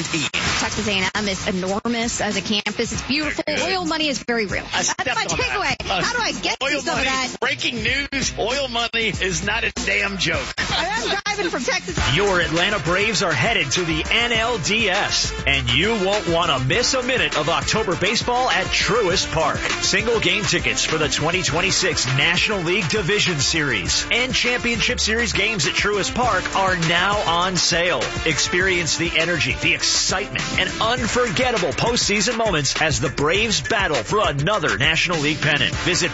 and Ian. Texas A&M is enormous as a campus. It's beautiful. Oil money is very real. That's my takeaway. How do I get to some of that? Breaking news, oil money is not a damn joke. I am driving from Texas. Your Atlanta Braves are headed to the NLDS, and you won't want to miss a minute of October baseball at Truist Park. Single game tickets for the 2026 National League Division Series and Championship Series games at Truist Park are now on sale. Experience the energy, the excitement, and unforgettable postseason moments as the Braves battle for another National League pennant. Visit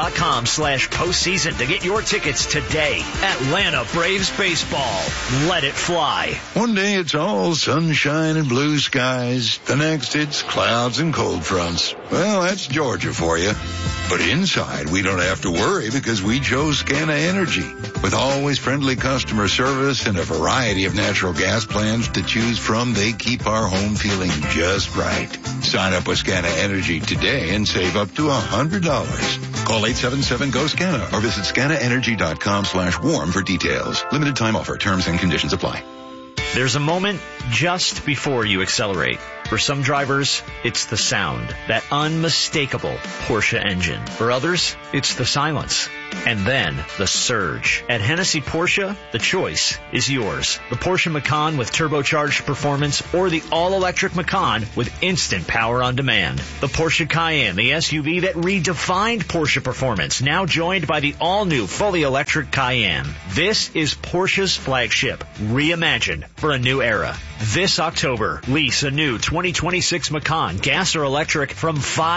Braves.com/postseason to get your tickets today. Atlanta Braves baseball. Let it fly. One day it's all sunshine and blue skies. The next it's clouds and cold fronts. Well, that's Georgia for you. But inside, we don't have to worry because we chose Scana Energy. With always friendly customer service and a variety of natural gas plans to choose from, they keep our home feeling just right. Sign up with Scana Energy today and save up to $100. Call 877-GO-SCANA or visit scanaenergy.com/warm for details. Limited time offer. Terms and conditions apply. There's a moment just before you accelerate. For some drivers, it's the sound, that unmistakable Porsche engine. For others, it's the silence. And then the surge. At Hennessy Porsche, the choice is yours. The Porsche Macan with turbocharged performance or the all-electric Macan with instant power on demand. The Porsche Cayenne, the SUV that redefined Porsche performance, now joined by the all-new fully electric Cayenne. This is Porsche's flagship, reimagined for a new era. This October, lease a new 2026 Macan, gas or electric, from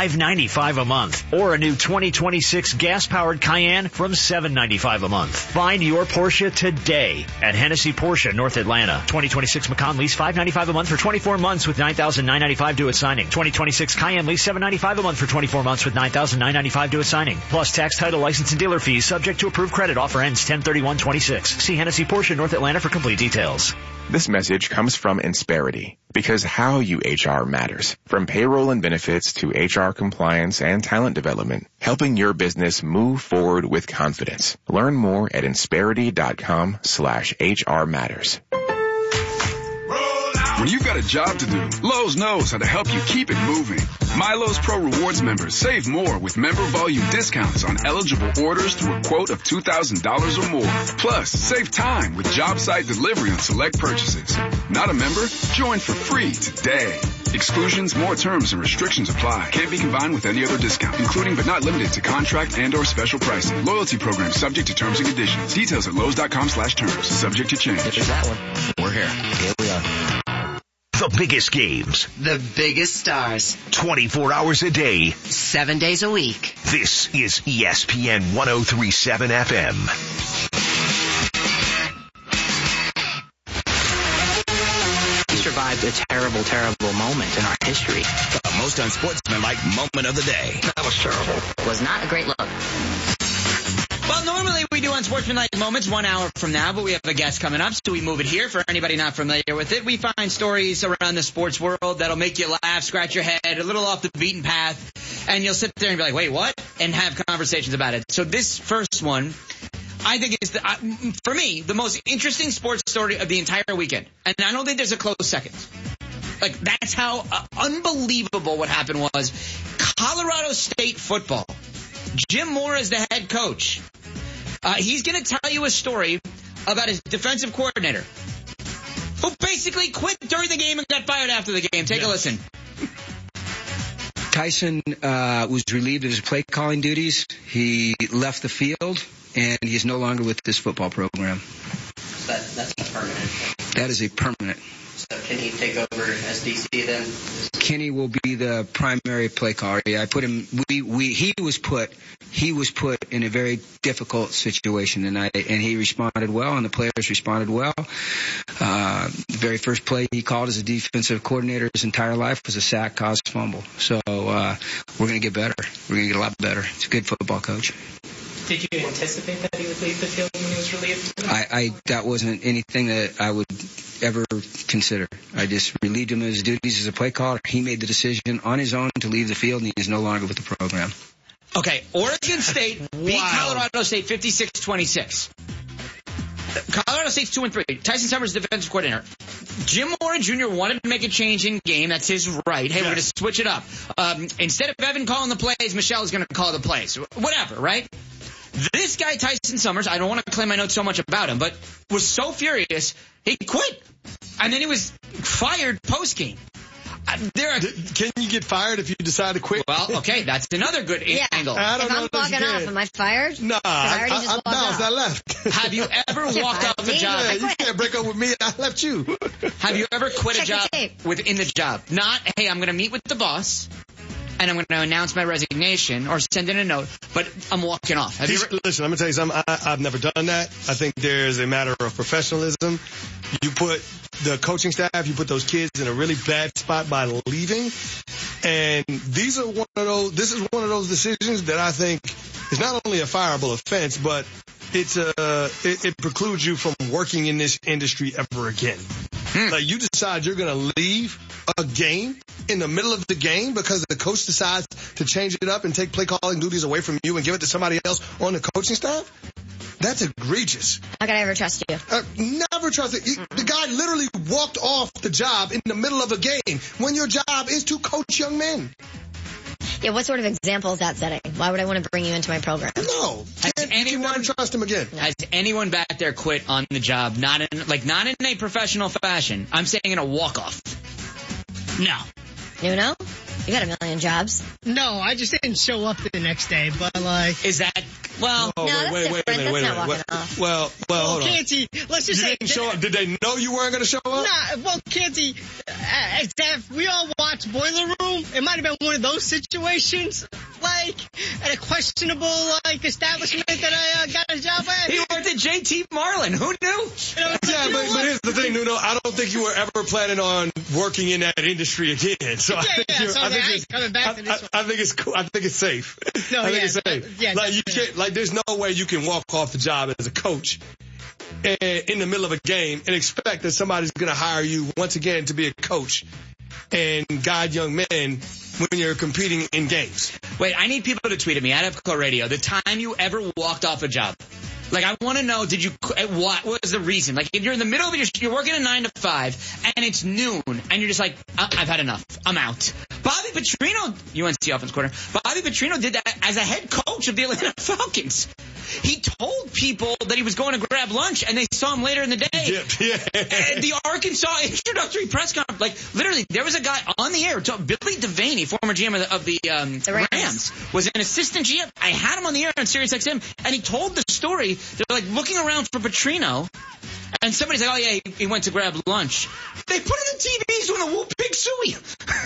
$595 a month, or a new 2026 gas-powered Cayenne from $795 a month. Find your Porsche today at Hennessy Porsche, North Atlanta. 2026 Macan lease $595 a month for 24 months with $9,995 due at signing. 2026 Cayenne lease $795 a month for 24 months with $9,995 due at signing. Plus tax, title, license, and dealer fees subject to approved credit. Offer ends 10/31/26. See Hennessy Porsche, North Atlanta for complete details. This message comes from Insperity, because how you HR matters. From payroll and benefits to HR compliance and talent development, helping your business move forward with confidence. Learn more at Insperity.com/HR matters. When you've got a job to do, Lowe's knows how to help you keep it moving. MyLowe's Pro Rewards members save more with member volume discounts on eligible orders through a quote of $2,000 or more. Plus, save time with job site delivery on select purchases. Not a member? Join for free today. Exclusions, more terms, and restrictions apply. Can't be combined with any other discount, including but not limited to contract and or special pricing. Loyalty program subject to terms and conditions. Details at Lowe's.com/terms. Subject to change. There's that one. We're here. Here we are. The biggest games. The biggest stars. 24 hours a day. 7 days a week. This is ESPN 103.7 FM. We survived a terrible, terrible moment in our history. The most unsportsmanlike moment of the day. That was terrible. Was not a great look. Well, normally we do Unsportsmanlike Moments 1 hour from now, but we have a guest coming up, so we move it here. For anybody not familiar with it, we find stories around the sports world that'll make you laugh, scratch your head, a little off the beaten path, and you'll sit there and be like, wait, what? And have conversations about it. So this first one, I think is, for me, the most interesting sports story of the entire weekend. And I don't think there's a close second. Like, that's how unbelievable what happened was. Colorado State football. Jim Moore is the head coach. He's going to tell you a story about his defensive coordinator, who basically quit during the game and got fired after the game. Take a listen. Tyson was relieved of his play calling duties. He left the field, and he is no longer with this football program. That's permanent. That is a permanent. So can he take over as DC then? Kenny will be the primary play caller. Yeah, I put him. He was put in a very difficult situation tonight, and he responded well, and the players responded well. The very first play he called as a defensive coordinator his entire life was a sack, caused fumble. So we're going to get better. We're going to get a lot better. He's a good football coach. Did you anticipate that he would leave the field when he was relieved? That wasn't anything that I would ever consider. I just relieved him of his duties as a play caller. He made the decision on his own to leave the field, and he is no longer with the program. Okay, Oregon State beat Colorado State 56-26. Colorado State's 2-3. Tyson Summers, defensive coordinator. Jim Mora Jr. wanted to make a change in game. That's his right. Hey, we're going to switch it up. Instead of Evan calling the plays, Michelle is going to call the plays. Whatever, right? This guy, Tyson Summers, I don't want to claim I know so much about him, but was so furious, he quit. And then he was fired post-game. Can you get fired if you decide to quit? Well, okay, that's another good angle. I don't know if I'm walking off, am I fired? Nah, I bounced. I left. Have you ever walked off a job? Yeah, you can't break up with me. I left you. Have you ever quit a job within the job? Not, hey, I'm going to meet with the boss, and I'm going to announce my resignation or send in a note, but I'm walking off. Listen, I'm going to tell you something. I've never done that. I think there's a matter of professionalism. You put the coaching staff, you put those kids in a really bad spot by leaving. And this is one of those decisions that I think is not only a fireable offense, but it precludes you from working in this industry ever again. Like, you decide you're going to leave a game in the middle of the game because the coach decides to change it up and take play calling duties away from you and give it to somebody else on the coaching staff? That's egregious. How can I ever trust you? Never trust it. The guy literally walked off the job in the middle of a game when your job is to coach young men. Yeah, what sort of example is that setting? Why would I want to bring you into my program? No. You never trust him again. Has anyone back there quit on the job? Not in a professional fashion. I'm saying in a walk-off. No. You know? You got a million jobs. No, I just didn't show up the next day, but like... Is that... Well... No, that's different. That's not walking off. Well, hold on. Canty, let's just say... You didn't show up. Did they know you weren't going to show up? Nah, well, Canty, we all watched Boiler Room. It might have been one of those situations, like, at a questionable, establishment that I got a job at. He worked at JT Marlin. Who knew? Yeah, but here's the thing, Nuno. I don't think you were ever planning on working in that industry again. So I think coming back to this one. I think it's cool. I think it's safe. No, I think it's safe. Yeah, you can't, there's no way you can walk off the job as a coach in the middle of a game and expect that somebody's going to hire you once again to be a coach and guide young men when you're competing in games. Wait, I need people to tweet at me at FCO Radio the time you ever walked off a job. Like, I want to know, what was the reason? Like, if you're in the middle of you're working a 9 to 5, and it's noon, and you're just like, I've had enough. I'm out. Bobby Petrino, UNC offense coordinator, Bobby Petrino did that as a head coach of the Atlanta Falcons. He told people that he was going to grab lunch, and they saw him later in the day. And the Arkansas introductory press conference, like, literally, there was a guy on the air, Billy Devaney, former GM of the Rams, was an assistant GM. I had him on the air on Sirius XM, and he told the story. They're like looking around for Petrino, and somebody's like, oh yeah, he went to grab lunch. They put in the TVs doing a Whoop Pig Suey.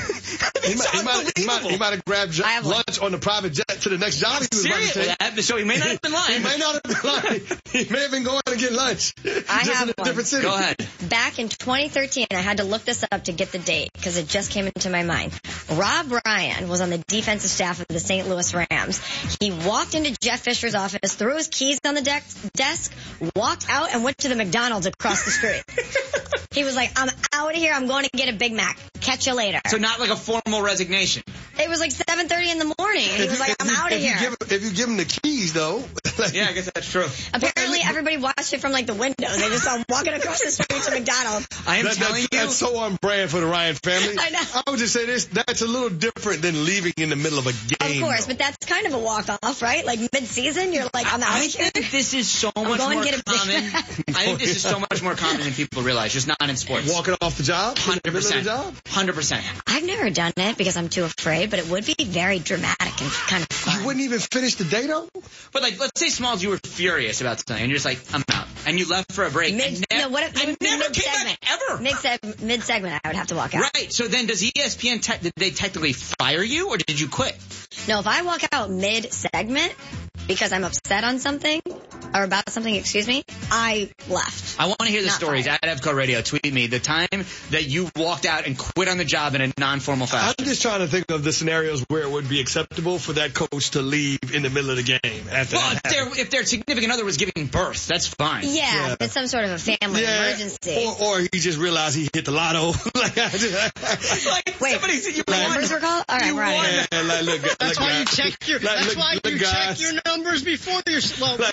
He might have grabbed lunch on the private jet to the next job he was about to take. So he may not have been lying. He may not have been lying. He may have been going to get lunch. I just have in a different city. Go ahead. Back in 2013, I had to look this up to get the date because it just came into my mind. Rob Ryan was on the defensive staff of the St. Louis Rams. He walked into Jeff Fisher's office, threw his keys on the desk, walked out, and went to the McDonald's across the street. He was like, I'm out of here. I'm going to get a Big Mac. Catch you later. So not like a formal resignation. It was like 7:30 in the morning. And he was like, I'm out of here. If you give him the keys, though. Yeah, I guess that's true. Apparently, everybody watched it from like the windows. They just saw him walking across the street to McDonald's. That's so on brand for the Ryan family. I know. I would just say this. That's a little different than leaving in the middle of a game. Of course, but that's kind of a walk-off, right? Like mid-season, you're like, I'm out of here. I think this is so much more common. I think this is so much more common than people realize, just not in sports. Walking off the job? 100%. 100%. I've never done it because I'm too afraid, but it would be very dramatic and kind of fun. You wouldn't even finish the day, though? But, like, let's say, Smalls, you were furious about something, and you're just like, I'm out. And you left for a break. I never came back, ever. Mid-segment, I would have to walk out. Right. So then does ESPN, did they technically fire you, or did you quit? No, if I walk out mid-segment because I'm upset on something, or about something, I left. I want to hear the stories at FCO Radio. Tweet me the time that you walked out and quit on the job in a non-formal fashion. I'm just trying to think of the scenarios where it would be acceptable for that coach to leave in the middle of the game. If their significant other was giving birth, that's fine. Yeah, it's some sort of a family emergency. Or he just realized he hit the lotto. Wait, numbers were called? All right, we're out of here. That's why you check your numbers before your. Well, before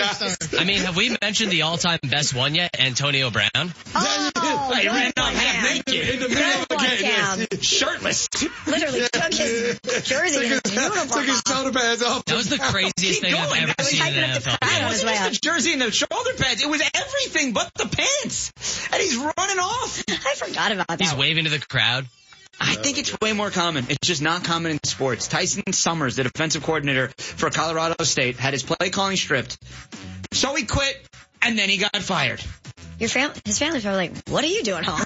I mean, have we mentioned the all-time best one yet? Antonio Brown. Oh, he ran out half naked in the middle of the game, shirtless. Literally took his jersey and his uniform took his shoulder pads off. That was the craziest thing I've ever seen in the NFL. It wasn't just the jersey and the shoulder pads. It was everything but the pants. And he's running off. I forgot about that. He's waving to the crowd. I think it's way more common. It's just not common in sports. Tyson Summers, the defensive coordinator for Colorado State, had his play calling stripped. So he quit, and then he got fired. His family's probably like, what are you doing home?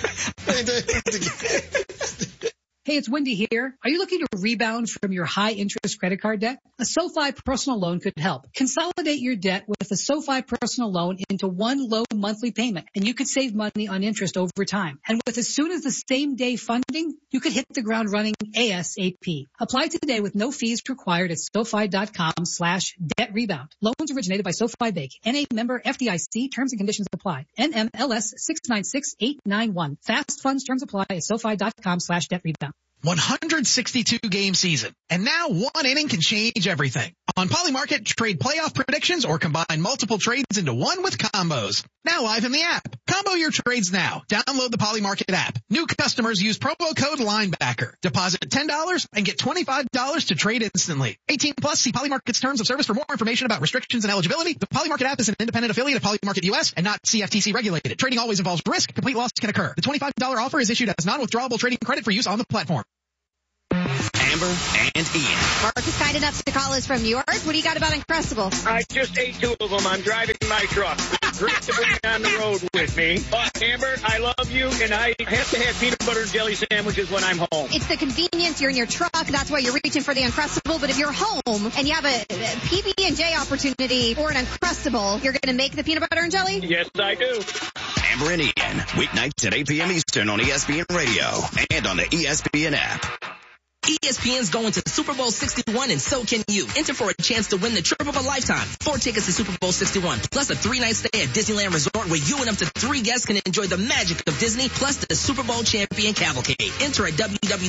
Hey, it's Wendy here. Are you looking to rebound from your high-interest credit card debt? A SoFi personal loan could help. Consolidate your debt with a SoFi personal loan into one low monthly payment, and you could save money on interest over time. And with as soon as the same-day funding, you could hit the ground running ASAP. Apply today with no fees required at SoFi.com/debt-rebound. Loans originated by SoFi Bank. NA member FDIC. Terms and conditions apply. NMLS 696891. Fast funds terms apply at SoFi.com/debt-rebound. 162-game season. And now one inning can change everything. On Polymarket, trade playoff predictions or combine multiple trades into one with combos. Now live in the app. Combo your trades now. Download the Polymarket app. New customers use promo code LINEBACKER. Deposit $10 and get $25 to trade instantly. 18 plus, see Polymarket's terms of service for more information about restrictions and eligibility. The Polymarket app is an independent affiliate of Polymarket US and not CFTC regulated. Trading always involves risk. Complete loss can occur. The $25 offer is issued as non-withdrawable trading credit for use on the platform. Amber and Ian. Mark is kind enough to call us from New York. What do you got about Uncrustables? I just ate 2 of them. I'm driving my truck. Great to bring you on the road with me. But, Amber, I love you, and I have to have peanut butter and jelly sandwiches when I'm home. It's the convenience. You're in your truck. That's why you're reaching for the Uncrustable. But if you're home and you have a PB&J opportunity or an Uncrustable, you're going to make the peanut butter and jelly? Yes, I do. Amber and Ian, weeknights at 8 p.m. Eastern on ESPN Radio and on the ESPN app. ESPN's going to Super Bowl 61 and so can you. Enter for a chance to win the trip of a lifetime. 4 tickets to Super Bowl 61 plus a 3-night stay at Disneyland Resort where you and up to 3 guests can enjoy the magic of Disney plus the Super Bowl champion cavalcade. Enter at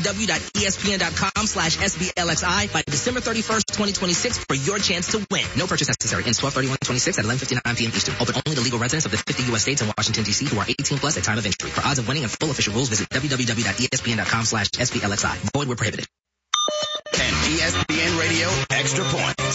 www.espn.com/SBLXI by December 31st, 2026 for your chance to win. No purchase necessary. Ends 12/31/26 at 11:59 p.m. Eastern. Open only to legal residents of the 50 U.S. states and Washington, D.C. who are 18 plus at time of entry. For odds of winning and full official rules, visit www.espn.com/SBLXI. Void where prohibited. And ESPN Radio Extra Points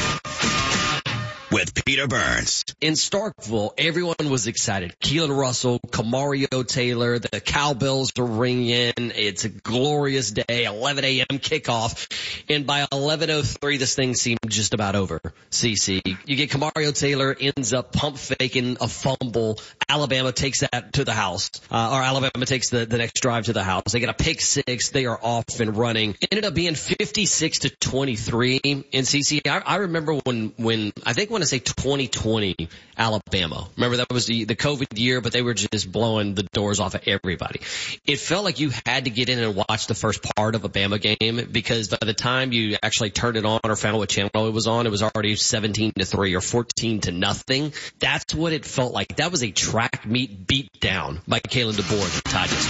with Peter Burns. In Starkville, everyone was excited. Keelan Russell, Kamario Taylor, the cowbells are ringing. It's a glorious day, 11 a.m. kickoff. And by 11:03, this thing seemed just about over. CC, you get Kamario Taylor, ends up pump faking a fumble. Alabama takes that to the house, or Alabama takes the next drive to the house. They get a pick 6. They are off and running. It ended up being 56-23 in CC. I remember when I want to say 2020 Alabama. Remember that was the COVID year, but they were just blowing the doors off of everybody. It felt like you had to get in and watch the first part of a Bama game because by the time you actually turned it on or found out what channel it was on, it was already 17-3 or 14-0. That's what it felt like. That was a track meet beat down by Kalen DeBoer, the Tigers.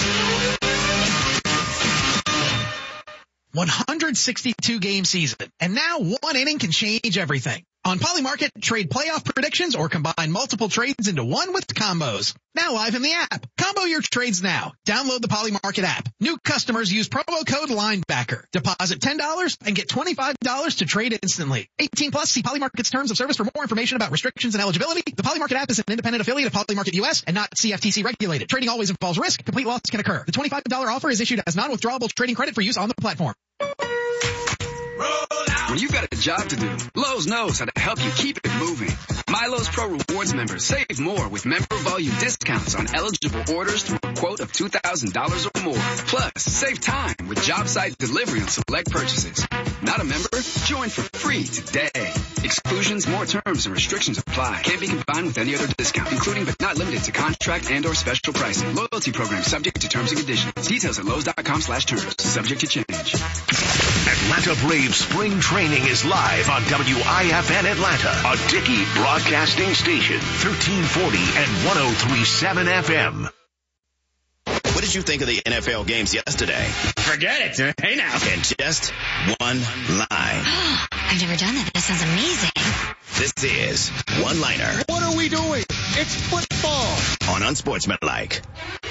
162-game season. And now one inning can change everything. On Polymarket, trade playoff predictions or combine multiple trades into one with combos. Now live in the app. Combo your trades now. Download the Polymarket app. New customers use promo code LINEBACKER. Deposit $10 and get $25 to trade instantly. 18 plus, see Polymarket's terms of service for more information about restrictions and eligibility. The Polymarket app is an independent affiliate of Polymarket US and not CFTC regulated. Trading always involves risk. Complete loss can occur. The $25 offer is issued as non-withdrawable trading credit for use on the platform. When you've got a job to do, Lowe's knows how to help you keep it moving. MyLowe's Pro Rewards members save more with member volume discounts on eligible orders through a quote of $2,000 or more. Plus, save time with job site delivery on select purchases. Not a member? Join for free today. Exclusions, more terms, and restrictions apply. Can't be combined with any other discount, including but not limited to contract and or special pricing. Loyalty program subject to terms and conditions. Details at Lowe's.com/terms. Subject to change. Atlanta Braves spring training is live on WIFN Atlanta, a Dickey broadcasting station, 1340 and 103.7 FM. What did you think of the NFL games yesterday? Forget it. Hey now. In just one line. I've never done that. That sounds amazing. This is One Liner. What are we doing? It's football. On Unsportsmanlike.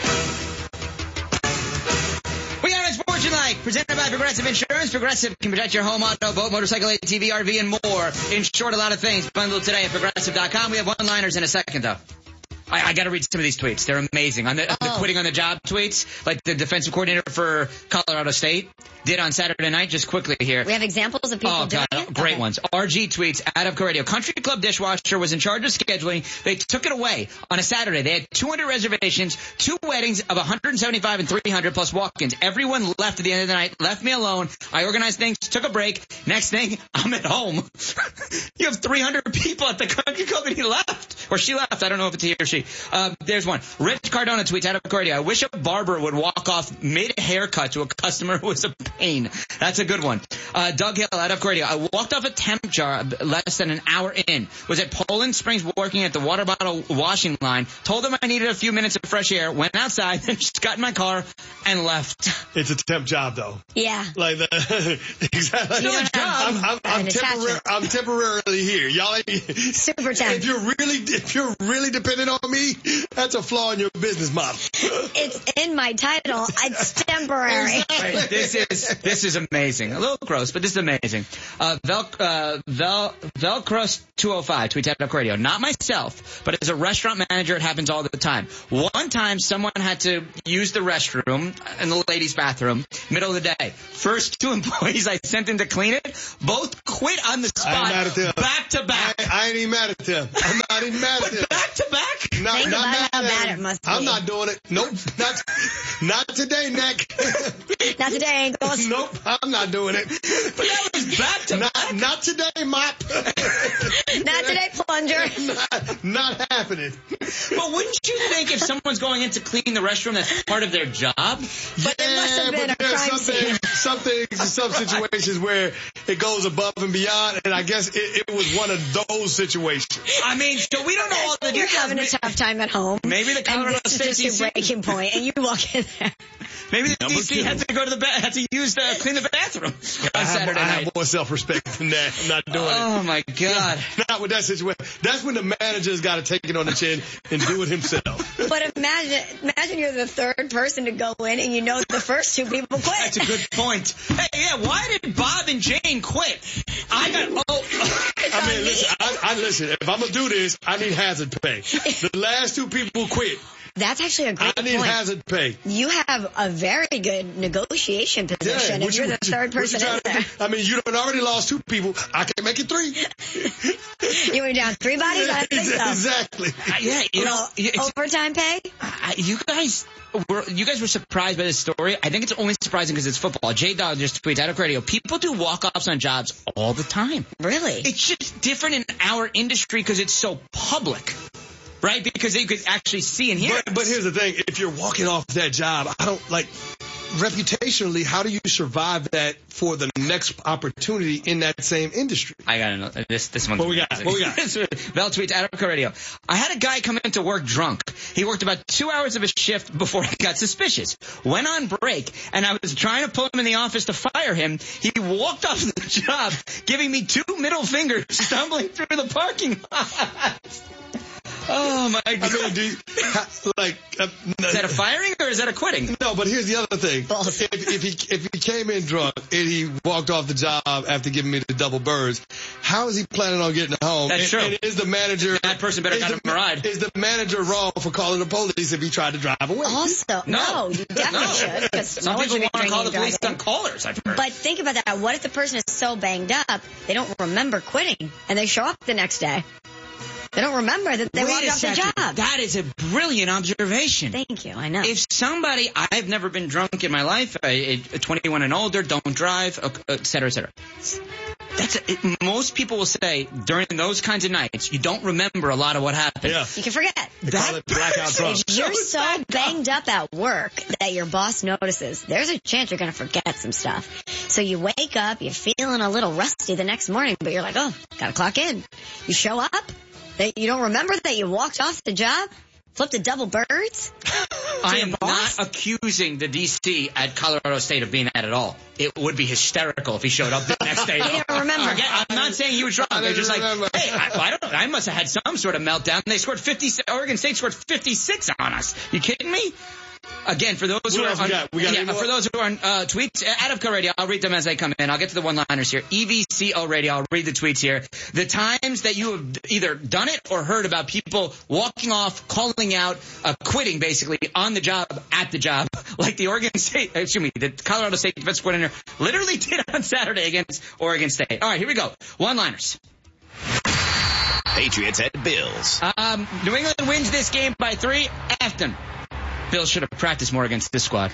We are Unsportsmanlike, presented by Progressive Insurance. Progressive can protect your home, auto, boat, motorcycle, ATV, RV, and more. In short, a lot of things. Bundled today at Progressive.com. We have one-liners in a second, though. I got to read some of these tweets. They're amazing. On the quitting on the job tweets, like the defensive coordinator for Colorado State did on Saturday night. Just quickly here. We have examples of people doing it? Great ones. RG tweets, Add Up Radio. Country Club dishwasher was in charge of scheduling. They took it away on a Saturday. They had 200 reservations, 2 weddings of 175 and 300 plus walk-ins. Everyone left at the end of the night, left me alone. I organized things, took a break. Next thing, I'm at home. You have 300 people at the country club and he left. Or she left. I don't know if it's he or she. There's one. Rich Cardona tweets, Add Up Radio. I wish a barber would walk off mid-haircut to a customer who was a pain. That's a good one. Doug Hill, Add Up Radio. I walked off a temp job less than an hour in. Was at Poland Springs working at the water bottle washing line. Told them I needed a few minutes of fresh air. Went outside, then just got in my car and left. It's a temp job, though. Yeah. Like exactly. Still a job. I'm temporarily here. Y'all ain't super temp. If you're really dependent on me, that's a flaw in your business model. It's in my title. It's temporary. Exactly. Right, this is amazing. A little gross, but this is amazing. Velcross 205 tweets Add Up Radio. Not myself, but as a restaurant manager, it happens all the time. One time, someone had to use the restroom in the ladies' bathroom, middle of the day. First 2 employees I sent in to clean it, both quit on the spot. I ain't mad at them. Back to back. I ain't even mad at them. I'm not even mad at them. Back to back? Think about how bad it must be. I'm not doing it. Nope. Not today, Nick. Not today, Ankles. Nope. I'm not doing it. But that was back to back. Not today, Mop. Not today, Plunger. Not happening. But wouldn't you think if someone's going in to clean the restroom, that's part of their job? But it must have been a crime scene. Some situations where it goes above and beyond, and I guess it was one of those situations. I mean, so we don't know all the You're details. having a tough time at home. Maybe the Colorado and this State is just your breaking point, and you walk in there. Maybe the DC had to go to the had to use clean the bathroom on Saturday night. I have more self-respect than that. I'm not doing it. Oh my God! Not with that situation. That's when the manager's got to take it on the chin and do it himself. But imagine you're the third person to go in, and you know the first 2 people quit. That's a good point. Hey, yeah, why did Bob and Jane quit? Listen. If I'm gonna do this, I need hazard pay. The last 2 people quit. That's actually a great point. I need hazard pay. You have a very good negotiation position if you're the third person in there. I mean, you done already lost 2 people. I can make it 3. You went down 3 bodies? I think so. Exactly. Overtime pay? You guys were surprised by this story. I think it's only surprising because it's football. J-Dog just tweets Add Up Radio. People do walk-offs on jobs all the time. Really? It's just different in our industry because it's so public. Right? Because you could actually see and hear. But here's the thing. If you're walking off that job, reputationally, how do you survive that for the next opportunity in that same industry? I gotta know. This one's What we got? Bell tweets, Add Up Radio. I had a guy come into work drunk. He worked about 2 hours of his shift before I got suspicious. Went on break, and I was trying to pull him in the office to fire him. He walked off the job, giving me 2 middle fingers, stumbling through the parking lot. Oh my God! I mean, is that a firing or is that a quitting? No, but here's the other thing. If he came in drunk and he walked off the job after giving me the double birds, how is he planning on getting home? That's true. And is the manager that person better got him a ride? Is the manager wrong for calling the police if he tried to drive away? Also, no, you definitely should. Because some people want to call the police on callers. I've heard. But think about that. What if the person is so banged up they don't remember quitting and they show up the next day? They don't remember that they walked off the job. That is a brilliant observation. Thank you. I know. If somebody, I've never been drunk in my life, 21 and older, don't drive, et cetera, et cetera. Most people will say during those kinds of nights, you don't remember a lot of what happened. Yeah. You can forget. That blackout drunk. If you're so banged up at work that your boss notices, there's a chance you're going to forget some stuff. So you wake up, you're feeling a little rusty the next morning, but you're like, oh, gotta clock in. You show up, you don't remember that you walked off the job, flipped a double birds. I am not accusing the DC at Colorado State of being that at all. It would be hysterical if he showed up the next day. I don't remember. I'm not saying he was drunk. They're just like, hey, I must have had some sort of meltdown. They scored 50. Oregon State scored 56 on us. You kidding me? Again, for those who are on tweets, at Avco Radio, I'll read them as they come in. I'll get to the one-liners here. EVCO Radio, I'll read the tweets here. The times that you have either done it or heard about people walking off, calling out, quitting basically on the job, at the job, like the the Colorado State defensive coordinator literally did on Saturday against Oregon State. All right, here we go. One-liners. Patriots at Bills. New England wins this game by 3. Afton. Bills should have practiced more against this squad.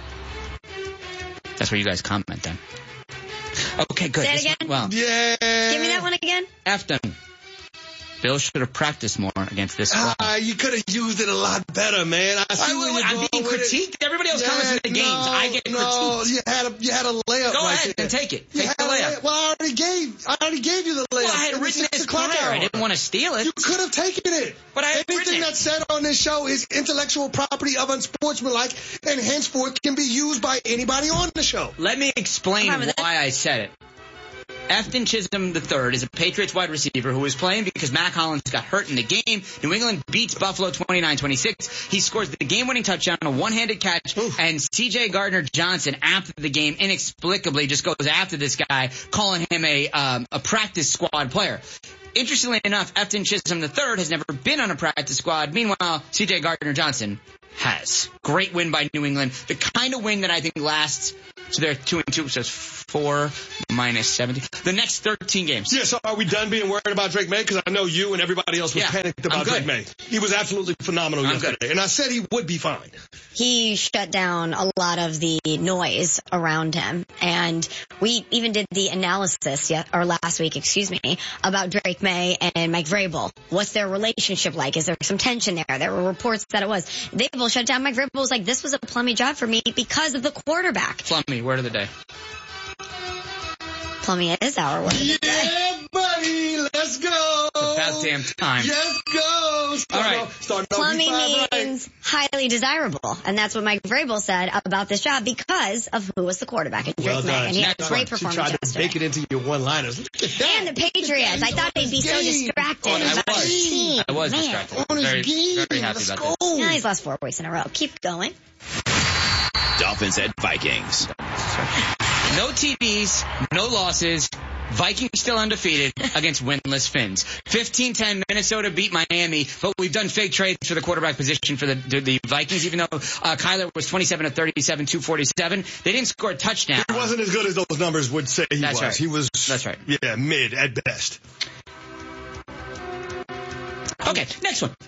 That's where you guys comment then. Okay, good. Say it again? Well, yeah. Give me that one again. Afton. Bills should have practiced more against this squad. You could have used it a lot better, man. I'm being critiqued. Everybody else comments in the games. I get critiqued. You had a layup. Go right ahead there. and take it. Take the layup. Well, I already gave you the layup. Well, I had written this prior. I didn't want to steal it. You could have taken it. But I had Anything that's said on this show is intellectual property of unsportsmanlike, and henceforth can be used by anybody on the show. Let me explain why I said it. Afton Chisholm III is a Patriots wide receiver who was playing because Mac Hollins got hurt in the game. New England beats Buffalo 29-26. He scores the game-winning touchdown, a one-handed catch, and C.J. Gardner-Johnson after the game inexplicably just goes after this guy, calling him a practice squad player. Interestingly enough, Afton Chisholm III has never been on a practice squad. Meanwhile, C.J. Gardner-Johnson has. Great win by New England. The kind of win that I think lasts. So they're 2-2, so it's 4 minus 70. The next 13 games. Yeah, so are we done being worried about Drake May? Because I know you and everybody else was panicked about Drake May. He was absolutely phenomenal yesterday. And I said he would be fine. He shut down a lot of the noise around him. And we even did the analysis last week, about Drake May and Mike Vrabel. What's their relationship like? Is there some tension there? There were reports that it was. They will shut down. Mike Vrabel was like, this was a plummy job for me because of the quarterback. Plummy, word of the day. Plummy is our word of the day. Yeah, buddy, let's go. About damn time. Yes, go. All right. Plummy means highly desirable, and that's what Mike Vrabel said about this job because of who was the quarterback. Well done. And he had a great performance tried to yesterday. make it into your one-liners. And the Patriots. I thought they'd be so distracted. I was distracted. Very happy about that. Yeah, he's lost 4 weeks in a row. Keep going. Dolphins at Vikings. No TDs, no losses. Vikings still undefeated against winless Finns. 15-10, Minnesota beat Miami, but we've done fake trades for the quarterback position for the Vikings, even though Kyler was 27 of 37, 247. They didn't score a touchdown. He wasn't as good as those numbers would say he was. Right. He was, that's right. Yeah, mid at best. Okay, next one.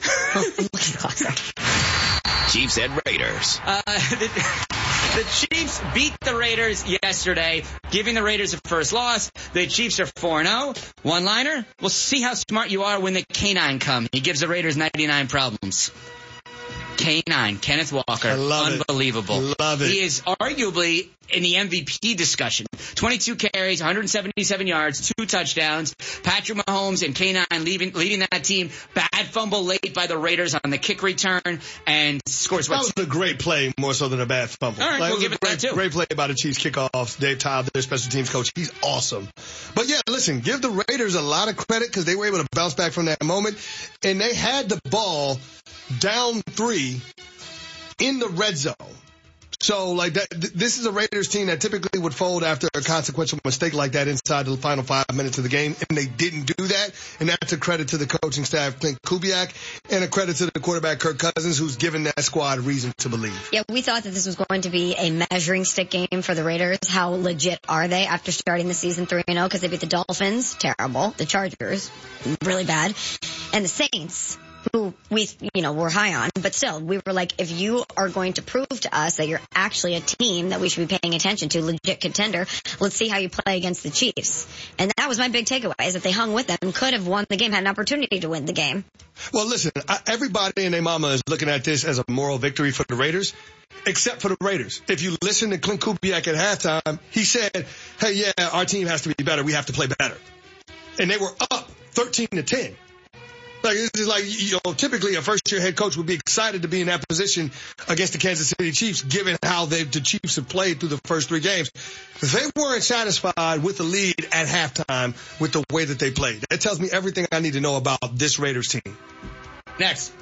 Chiefs at Raiders. The Chiefs beat the Raiders yesterday, giving the Raiders a first loss. The Chiefs are 4-0. One-liner, we'll see how smart you are when the canine come. He gives the Raiders 99 problems. K9, Kenneth Walker. Unbelievable. Love it. He is arguably in the MVP discussion. 22 carries, 177 yards, 2 touchdowns. Patrick Mahomes and K9 leading that team. Bad fumble late by the Raiders on the kick return and scores what? That was a great play more so than a bad fumble. All right, we'll give it that too. Great play by the Chiefs kickoff. Dave Todd, their special teams coach. He's awesome. But yeah, listen, give the Raiders a lot of credit because they were able to bounce back from that moment. And they had the ball down 3 in the red zone. So, like that, this is a Raiders team that typically would fold after a consequential mistake like that inside the final 5 minutes of the game, and they didn't do that. And that's a credit to the coaching staff, Clint Kubiak, and a credit to the quarterback, Kirk Cousins, who's given that squad reason to believe. Yeah, we thought that this was going to be a measuring stick game for the Raiders. How legit are they after starting the season 3-0? Because they beat the Dolphins, terrible. The Chargers, really bad. And the Saints, who we, were high on, but still, we were like, if you are going to prove to us that you're actually a team that we should be paying attention to, legit contender, let's see how you play against the Chiefs. And that was my big takeaway, is that they hung with them and could have won the game, had an opportunity to win the game. Well, listen, everybody and their mama is looking at this as a moral victory for the Raiders, except for the Raiders. If you listen to Clint Kubiak at halftime, he said, hey, yeah, our team has to be better. We have to play better. And they were up 13-10. Like, it's just like, typically a first-year head coach would be excited to be in that position against the Kansas City Chiefs, given how the Chiefs have played through the first 3 games. They weren't satisfied with the lead at halftime with the way that they played. That tells me everything I need to know about this Raiders team. Next.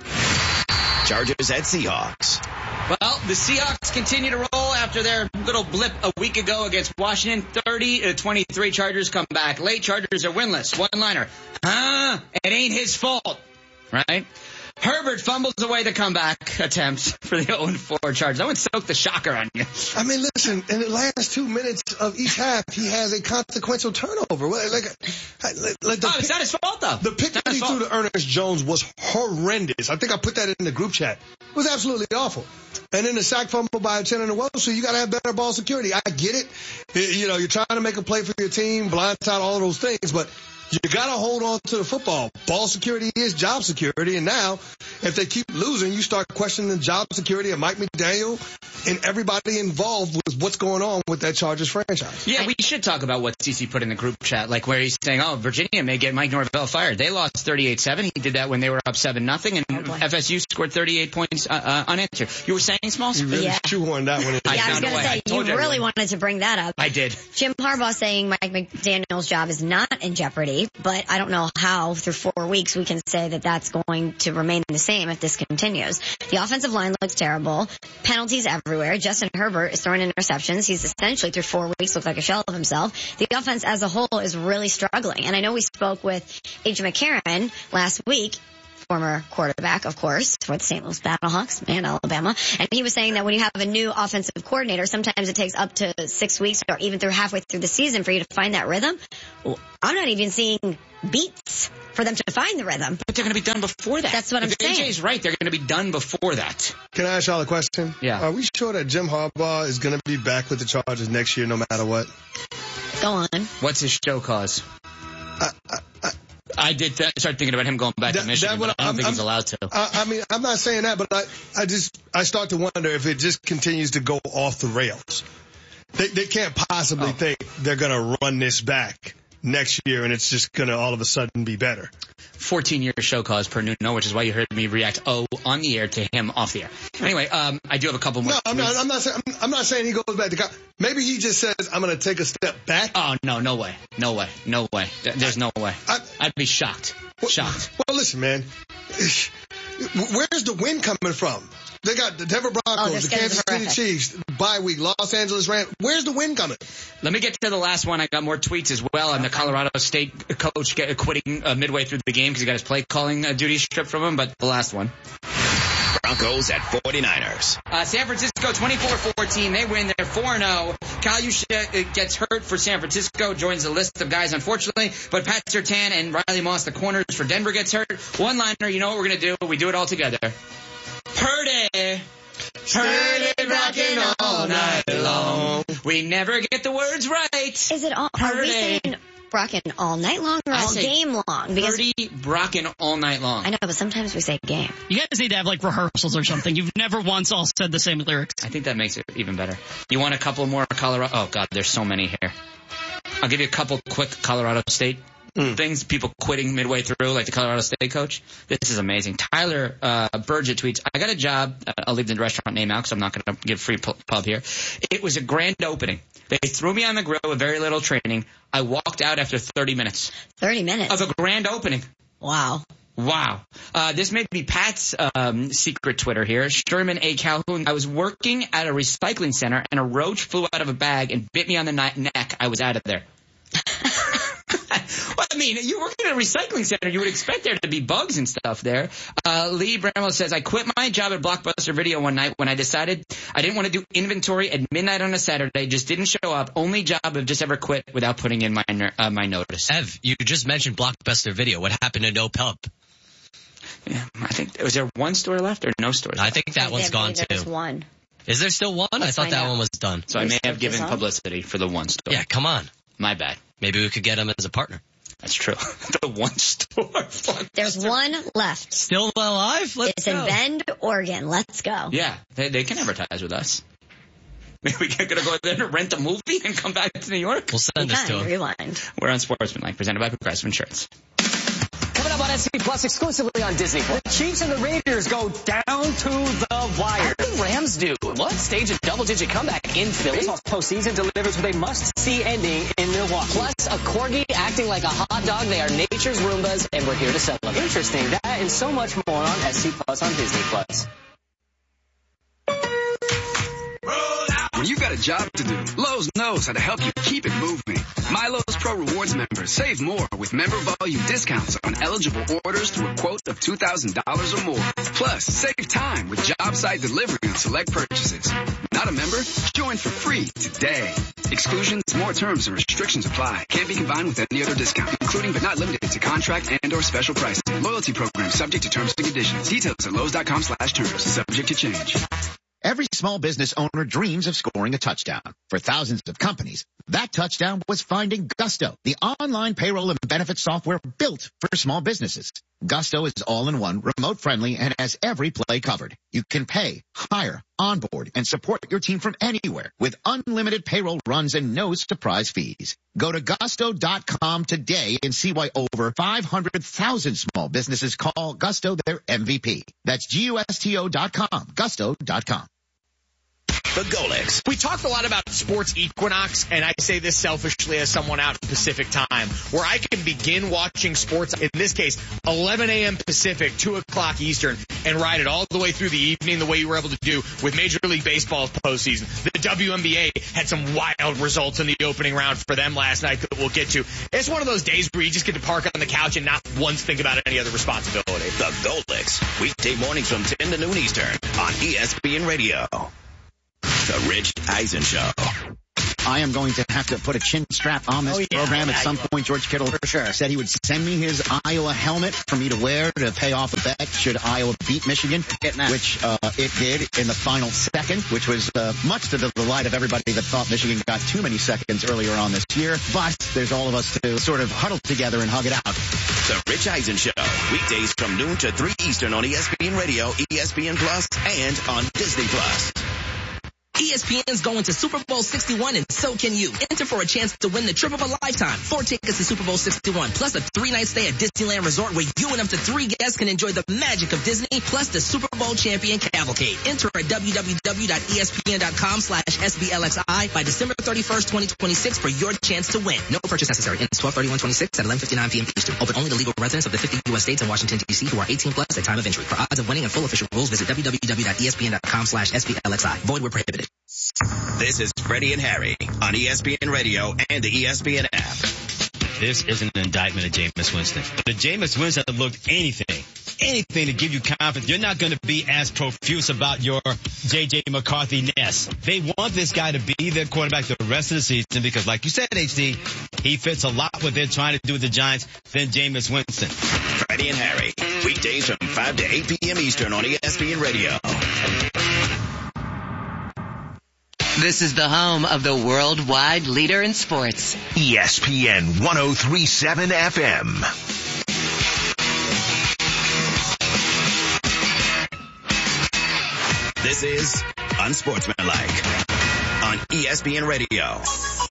Chargers at Seahawks. Well, the Seahawks continue to roll after their little blip a week ago against Washington. 30-23 Chargers come back late. Chargers are winless. One-liner. It ain't his fault. Right? Herbert fumbles away the comeback attempts for the 0-4 Chargers. I would soak the shocker on you. I mean, listen, in the last 2 minutes of each half, he has a consequential turnover. It's not his fault, though. The pick that he threw to Ernest Jones was horrendous. I think I put that in the group chat. It was absolutely awful. And then the sack fumble by Uchenna Nwosu, so you got to have better ball security. I get it. You're trying to make a play for your team, blindside, all of those things, but you got to hold on to the football. Ball security is job security, and now if they keep losing, you start questioning the job security of Mike McDaniel and everybody involved with what's going on with that Chargers franchise. Yeah, we should talk about what CC put in the group chat, like where he's saying, Virginia may get Mike Norvell fired. They lost 38-7. He did that when they were up 7-0, and FSU scored 38 points unanswered. You were saying, Smalls? You really shoehorned that one in. Yeah, I was going to say, you really wanted to bring that up. I did. Jim Harbaugh saying Mike McDaniel's job is not in jeopardy, but I don't know how through 4 weeks we can say that that's going to remain the same if this continues. The offensive line looks terrible. Penalties everywhere. Justin Herbert is throwing interceptions. He's essentially through 4 weeks looked like a shell of himself. The offense as a whole is really struggling. And I know we spoke with A.J. McCarron last week, former quarterback, of course, for the St. Louis Battlehawks and Alabama. And he was saying that when you have a new offensive coordinator, sometimes it takes up to 6 weeks or even through halfway through the season for you to find that rhythm. Well, I'm not even seeing beats for them to find the rhythm. But they're going to be done before that. That's what I'm saying. If AJ's right, they're going to be done before that. Can I ask y'all a question? Yeah. Are we sure that Jim Harbaugh is going to be back with the Chargers next year no matter what? Go on. What's his show cause? I did start thinking about him going back to Michigan, but I don't think he's allowed to. I mean, I'm not saying that, but I start to wonder if it just continues to go off the rails. They can't possibly think they're going to run this back next year and it's just going to all of a sudden be better. 14-year show cause per Nuno, which is why you heard me react on the air to him off the air. Anyway, I do have a couple more. No, I'm not saying he goes back to maybe he just says I'm going to take a step back. Oh no way. There's no way. I'd be shocked. Well, listen, man. Where's the win coming from? They got the Denver Broncos, the Kansas City Chiefs, bye week, Los Angeles Rams. Where's the win coming? Let me get to the last one. I got more tweets as well on the Colorado State coach quitting midway through the game because he got his play calling duty stripped from him, but the last one. Broncos at 49ers. San Francisco 24-14. They win. They're 4-0. Kyle Juszczyk gets hurt for San Francisco, joins the list of guys, unfortunately. But Pat Surtain and Riley Moss, the corners for Denver, gets hurt. One-liner, you know what we're going to do? We do it all together. Purdy rocking all night long. We never get the words right. Is it all? Are we saying rocking all night long or all game long? Because Purdy rocking all night long. I know, but sometimes we say game. You guys need to have like rehearsals or something. You've never once all said the same lyrics. I think that makes it even better. You want a couple more Colorado? Oh God, there's so many here. I'll give you a couple quick Colorado State things, people quitting midway through, like the Colorado State coach. This is amazing. Tyler Burgett tweets, I got a job. I'll leave the restaurant name out because I'm not going to give free pub here. It was a grand opening. They threw me on the grill with very little training. I walked out after 30 minutes. 30 minutes? Of a grand opening. Wow. This may be Pat's secret Twitter here. Sherman A. Calhoun. I was working at a recycling center and a roach flew out of a bag and bit me on the neck. I was out of there. Well, I mean, you work at a recycling center. You would expect there to be bugs and stuff there. Lee Bramwell says, I quit my job at Blockbuster Video one night when I decided I didn't want to do inventory at midnight on a Saturday. Just didn't show up. Only job I've just ever quit without putting in my notice. Ev, you just mentioned Blockbuster Video. What happened to No Pump? Yeah, I think, was there one store left or no stores left? I think that one's gone too. There's one. Is there still one? I thought that one was done. So I may have given publicity for the one store. Yeah, come on. My bad. Maybe we could get him as a partner. That's true. The one store. There's one left. Still alive? It's in Bend, Oregon. Let's go. Yeah, they can advertise with us. Maybe we're going to go there and rent a movie and come back to New York. We'll send this to him. Rewind. We're on Sportsmanlike, presented by Progressive Insurance. Coming up about SC Plus exclusively on Disney Plus? The Chiefs and the Raiders go down to the wire. How did the Rams do? What? Stage a double-digit comeback in Philly? Baseball's postseason delivers with a must-see ending in Milwaukee. Plus, a corgi acting like a hot dog. They are nature's Roombas, and we're here to celebrate. Interesting. That and so much more on SC Plus on Disney Plus. When you got a job to do, Lowe's knows how to help you keep it moving. My Lowe's Pro Rewards members save more with member volume discounts on eligible orders through a quote of $2,000 or more. Plus, save time with job site delivery on select purchases. Not a member? Join for free today. Exclusions, more terms and restrictions apply. Can't be combined with any other discount, including but not limited to contract and or special pricing. Loyalty program subject to terms and conditions. Details at Lowe's.com/terms. Subject to change. Every small business owner dreams of scoring a touchdown. For thousands of companies, that touchdown was finding Gusto, the online payroll and benefits software built for small businesses. Gusto is all-in-one, remote-friendly, and has every play covered. You can pay, hire, onboard, and support your team from anywhere with unlimited payroll runs and no surprise fees. Go to Gusto.com today and see why over 500,000 small businesses call Gusto their MVP. That's Gusto.com, Gusto.com. The Golix. We talked a lot about sports equinox, and I say this selfishly as someone out in Pacific time, where I can begin watching sports, in this case, 11 a.m. Pacific, 2 o'clock Eastern, and ride it all the way through the evening the way you were able to do with Major League Baseball's postseason. The WNBA had some wild results in the opening round for them last night that we'll get to. It's one of those days where you just get to park on the couch and not once think about any other responsibility. The Golix. Weekday mornings from 10 to noon Eastern on ESPN Radio. The Rich Eisen Show. I am going to have to put a chin strap on this program at some point. George Kittle for sure said he would send me his Iowa helmet for me to wear to pay off a bet should Iowa beat Michigan, which it did in the final second, which was much to the delight of everybody that thought Michigan got too many seconds earlier on this year. But there's all of us to sort of huddle together and hug it out. The Rich Eisen Show. Weekdays from noon to 3 Eastern on ESPN Radio, ESPN Plus, and on Disney Plus. ESPN's going to Super Bowl 61 and so can you. Enter for a chance to win the trip of a lifetime. 4 tickets to Super Bowl 61 plus a 3-night stay at Disneyland Resort where you and up to 3 guests can enjoy the magic of Disney plus the Super Bowl champion cavalcade. Enter at www.espn.com/SBLXI by December 31st, 2026 for your chance to win. No purchase necessary. Ends 12/31/26 at 11:59 p.m. Eastern. Open only to legal residents of the 50 U.S. states and Washington, D.C. who are 18 plus at time of entry. For odds of winning and full official rules, visit www.espn.com/SBLXI. Void where prohibited. This is Freddie and Harry on ESPN Radio and the ESPN app. This is an indictment of Jameis Winston. If Jameis Winston looked anything to give you confidence, you're not going to be as profuse about your J.J. McCarthy-ness. They want this guy to be their quarterback the rest of the season because, like you said, HD, he fits a lot what they're trying to do with the Giants than Jameis Winston. Freddie and Harry, weekdays from 5 to 8 p.m. Eastern on ESPN Radio. This is the home of the worldwide leader in sports. ESPN 103.7 FM. This is Unsportsmanlike on ESPN Radio.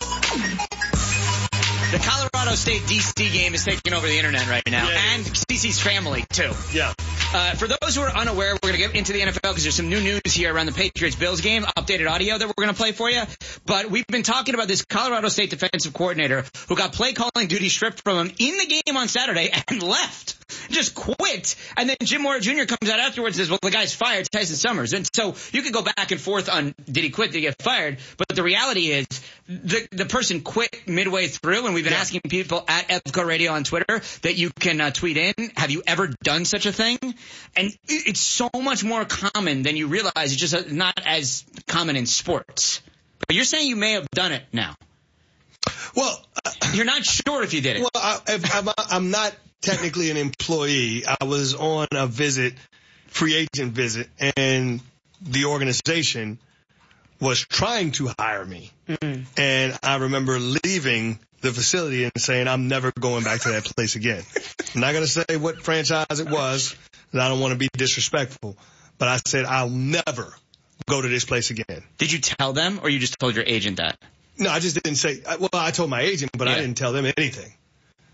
The Colorado State-DC game is taking over the internet right now, and CC's family, too. Yeah. For those who are unaware, we're going to get into the NFL because there's some new news here around the Patriots-Bills game, updated audio that we're going to play for you. But we've been talking about this Colorado State defensive coordinator who got play calling duty stripped from him in the game on Saturday and left. Just quit. And then Jim Mora Jr. comes out afterwards and says, well, the guy's fired, Tyson Summers. And so you could go back and forth on did he quit, did he get fired? But the reality is the person quit midway through, and we've been asking people at EPCO Radio on Twitter that you can tweet in, have you ever done such a thing? And it's so much more common than you realize. It's just not as common in sports. But you're saying you may have done it now. Well, you're not sure if you did it. Well, I'm not technically an employee. I was on a visit, free agent visit, and the organization was trying to hire me. Mm-hmm. And I remember leaving the facility and saying, I'm never going back to that place again. I'm not going to say what franchise it was, and I don't want to be disrespectful, but I said, I'll never go to this place again. Did you tell them, or you just told your agent that? No, I just didn't say, well, I told my agent, but I didn't tell them anything.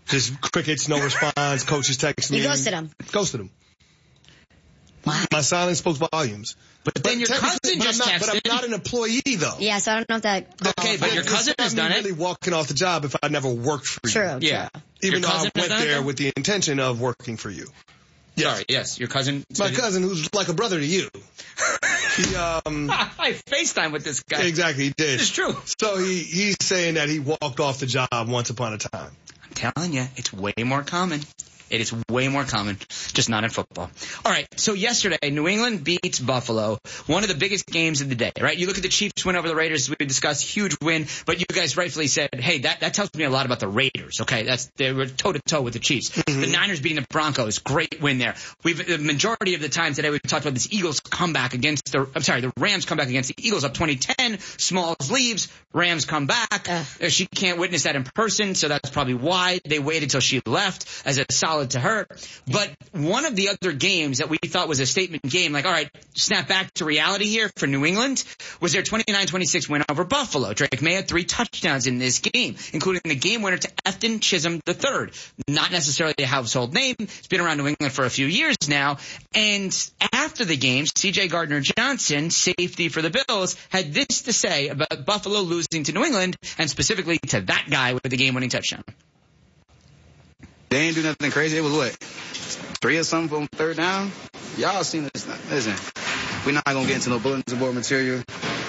Just crickets, no response. Coaches text me. You ghosted him. Ghosted him. Wow. My silence spoke volumes. But then your cousin just texted. But I'm not an employee, though. Yeah, so I don't know if that... Okay, but your cousin has done it. really walking off the job if I never worked for you. True. Yeah. Even though I cousin has went done it, there though? with the intention of working for you. Sorry, yes, your cousin. My cousin, who's like a brother to you. He, I FaceTime with this guy. Exactly, he did. It's true. So he's saying that he walked off the job once upon a time. I'm telling you, it's way more common. It is way more common, just not in football. All right, so yesterday, New England beats Buffalo, one of the biggest games of the day, right? You look at the Chiefs win over the Raiders, we discussed, huge win, but you guys rightfully said, hey, that tells me a lot about the Raiders, okay? They were toe-to-toe with the Chiefs. Mm-hmm. The Niners beating the Broncos, great win there. The majority of the time today, we've talked about this Eagles comeback against the Rams comeback against the Eagles up 2010. Smalls leaves, Rams come back. She can't witness that in person, so that's probably why they waited till she left as a solid to her. But one of the other games that we thought was a statement game, like, all right, snap back to reality here for New England, was their 29-26 win over Buffalo. Drake May had 3 touchdowns in this game, including the game winner to Efton Chisholm III. Not necessarily a household name. He's been around New England for a few years now. And after the game, C.J. Gardner-Johnson, safety for the Bills, had this to say about Buffalo losing to New England, and specifically to that guy with the game-winning touchdown. They ain't do nothing crazy. It was what? 3 or something from 3rd down? Y'all seen this. Listen, we're not going to get into no bulletin board material.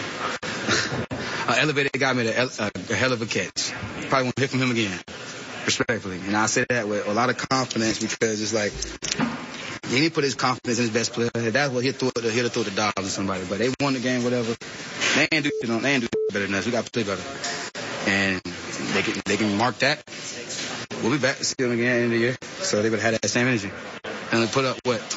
Elevated got me a hell of a catch. Probably won't hear from him again, respectfully. And I say that with a lot of confidence because it's like, he didn't put his confidence in his best player. That's what he'll throw the dogs or somebody. But they won the game, whatever. They ain't do better than us. We got to play better. And they can mark that. We'll be back to see them again at the end of the year. So they would have had that same energy. And they put up, what,